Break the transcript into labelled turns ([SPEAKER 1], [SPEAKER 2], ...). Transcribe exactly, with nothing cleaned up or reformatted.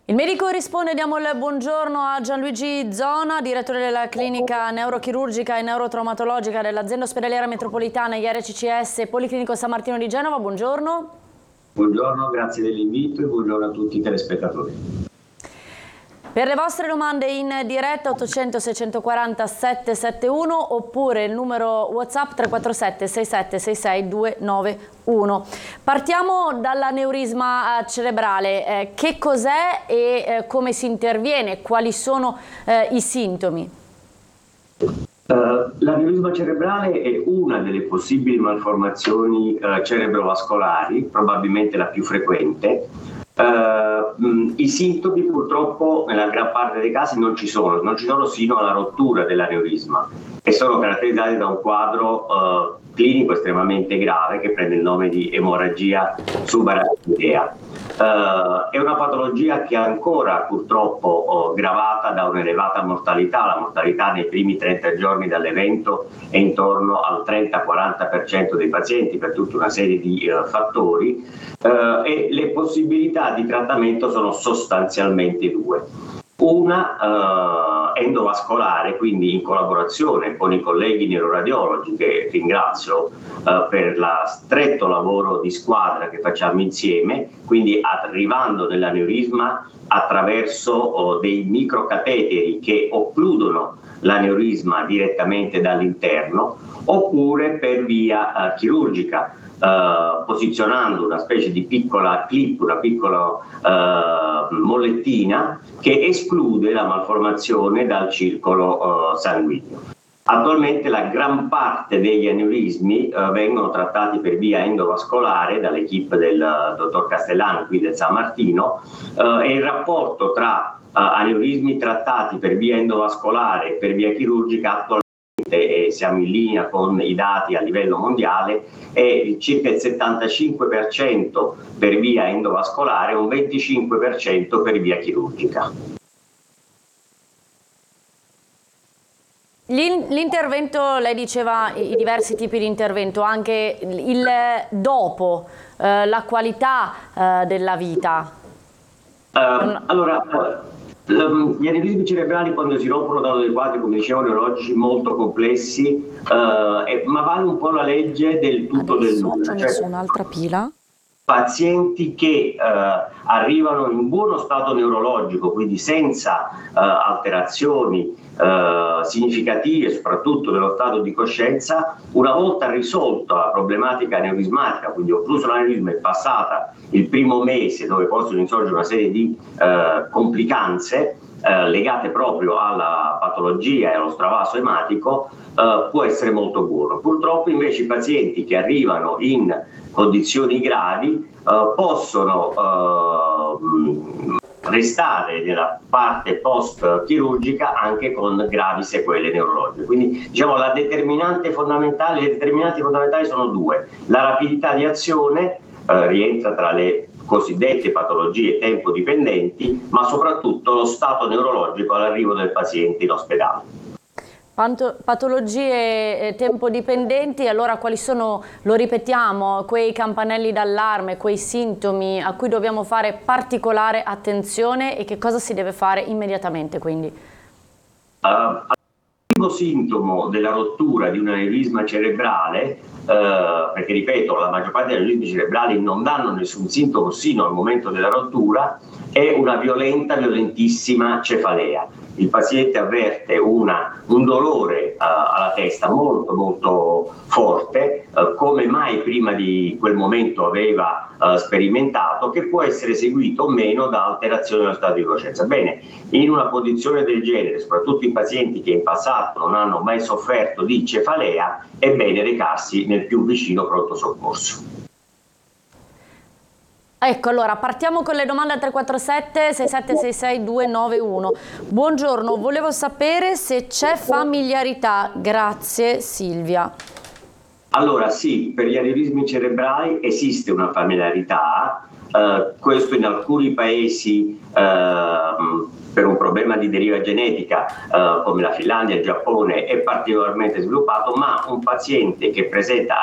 [SPEAKER 1] Il medico risponde, diamo il buongiorno a Gianluigi Zona, direttore della clinica neurochirurgica e neurotraumatologica dell'azienda ospedaliera metropolitana I R C C S Policlinico San Martino di Genova. Buongiorno.
[SPEAKER 2] Buongiorno, grazie dell'invito e buongiorno a tutti i telespettatori.
[SPEAKER 1] Per le vostre domande in diretta ottocento seicentoquaranta settecentosettantuno oppure il numero WhatsApp tre quattro sette sei sette sei sei due nove uno. Partiamo dall'aneurisma cerebrale. Eh, che cos'è e eh, come si interviene? Quali sono eh, i sintomi?
[SPEAKER 2] Uh, L'aneurisma cerebrale è una delle possibili malformazioni uh, cerebrovascolari, probabilmente la più frequente. Uh, mh, I sintomi purtroppo nella gran parte dei casi non ci sono, non ci sono sino alla rottura dell'aneurisma e sono caratterizzati da un quadro uh, clinico estremamente grave che prende il nome di emorragia subarachnoidea. Uh, è una patologia che è ancora purtroppo uh, gravata da un'elevata mortalità. La mortalità nei primi trenta giorni dall'evento è intorno al trenta quaranta per cento dei pazienti per tutta una serie di uh, fattori uh, e le possibilità di trattamento sono sostanzialmente due. Una uh, endovascolare, quindi in collaborazione con i colleghi neuroradiologi, che ringrazio uh, per lo stretto lavoro di squadra che facciamo insieme, quindi arrivando nell'aneurisma attraverso uh, dei microcateteri che occludono l'aneurisma direttamente dall'interno, oppure per via uh, chirurgica. Uh, posizionando una specie di piccola clip, una piccola uh, mollettina che esclude la malformazione dal circolo uh, sanguigno. Attualmente la gran parte degli aneurismi uh, vengono trattati per via endovascolare dall'equipe del uh, dottor Castellano qui del San Martino uh, e il rapporto tra uh, aneurismi trattati per via endovascolare e per via chirurgica attualmente, e siamo in linea con i dati a livello mondiale, è circa il settantacinque per cento per via endovascolare e un venticinque per cento per via chirurgica.
[SPEAKER 1] L'intervento, lei diceva i diversi tipi di intervento, anche il dopo, eh, la qualità eh, della vita.
[SPEAKER 2] Uh, allora, gli aneurismi cerebrali, quando si rompono, danno dei quadri, come dicevo, neurologici molto complessi, uh, e, ma vale un po' la legge del tutto
[SPEAKER 1] Adesso
[SPEAKER 2] del nulla.
[SPEAKER 1] C'è
[SPEAKER 2] Cioè,
[SPEAKER 1] un'altra pila.
[SPEAKER 2] Pazienti che uh, arrivano in buono stato neurologico, quindi senza uh, alterazioni uh, significative, soprattutto dello stato di coscienza, una volta risolta la problematica aneurismatica, quindi occluso l'aneurisma e passata il primo mese dove possono insorgere una serie di uh, complicanze uh, legate proprio alla patologia e allo stravaso ematico, uh, può essere molto buono. Purtroppo invece i pazienti che arrivano in condizioni gravi uh, possono uh, restare nella parte post-chirurgica anche con gravi sequele neurologiche. Quindi diciamo la determinante fondamentale, le determinanti fondamentali sono due: la rapidità di azione uh, rientra tra le cosiddette patologie tempo dipendenti, ma soprattutto lo stato neurologico all'arrivo del paziente in ospedale.
[SPEAKER 1] Patologie tempo dipendenti, allora quali sono, lo ripetiamo, quei campanelli d'allarme, quei sintomi a cui dobbiamo fare particolare attenzione e che cosa si deve fare immediatamente quindi?
[SPEAKER 2] Uh, il primo sintomo della rottura di un aneurisma cerebrale, uh, perché ripeto, la maggior parte degli aneurismi cerebrali non danno nessun sintomo sino al momento della rottura, è una violenta, violentissima cefalea. Il paziente avverte una, un dolore uh, alla testa molto molto forte, uh, come mai prima di quel momento aveva uh, sperimentato, che può essere seguito o meno da alterazione dello stato di coscienza. Bene, in una condizione del genere, soprattutto in pazienti che in passato non hanno mai sofferto di cefalea, è bene recarsi nel più vicino pronto soccorso.
[SPEAKER 1] Ecco, allora partiamo con le domande al tre quattro sette sei sette sei sei due nove uno. Buongiorno, volevo sapere se c'è familiarità. Grazie Silvia.
[SPEAKER 2] Allora sì, per gli aneurismi cerebrali esiste una familiarità, eh, questo in alcuni paesi eh, per un problema di deriva genetica eh, come la Finlandia e il Giappone è particolarmente sviluppato, ma un paziente che presenta